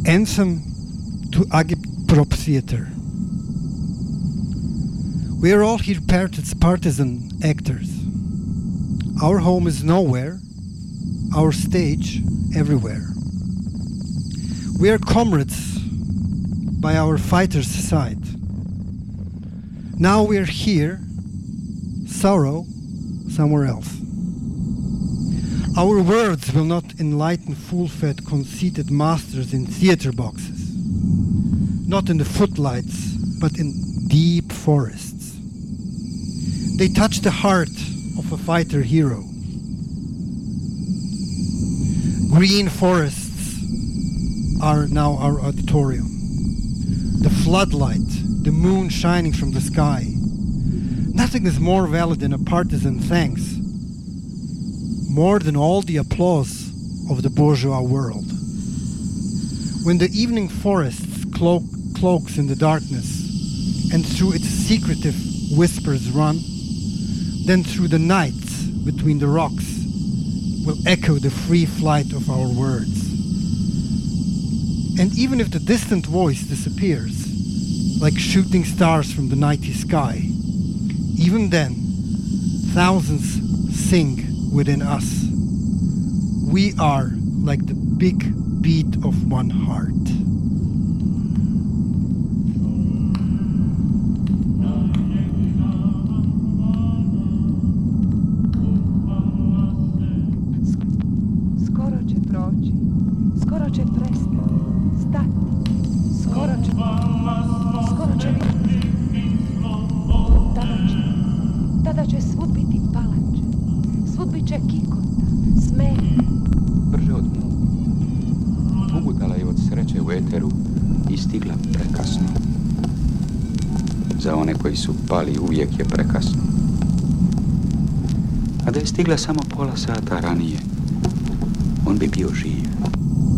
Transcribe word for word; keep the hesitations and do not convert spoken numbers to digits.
Anthem to Agitprop Theater. We are all here part- partisan actors. Our home is nowhere, our stage everywhere. We are comrades by our fighter's side. Now we are here, sorrow somewhere else. Our words will not enlighten full-fed, conceited masters in theater boxes, not in the footlights, but in deep forests. They touch the heart of a fighter hero. Green forests are now our auditorium. The floodlight, the moon shining from the sky. Nothing is more valid than a partisan thanks, more than all the applause of the bourgeois world. When the evening forests cloak, cloaks in the darkness, and through its secretive whispers run, then through the nights between the rocks will echo the free flight of our words. And even if the distant voice disappears, like shooting stars from the nighty sky, even then, thousands sing within us. We are like the big beat of one heart. Skoro će proći, skoro će prestati, stati, skoro će, skoro će biti. Tada će, tada će svud biti palače, svud bit će kikota, smeh. Brže od mu. Ugutala je od sreće u eteru i stigla prekasno. Za one koji su pali uvijek je prekasno. A da je stigla samo pola sata ranije, on bi bio živ.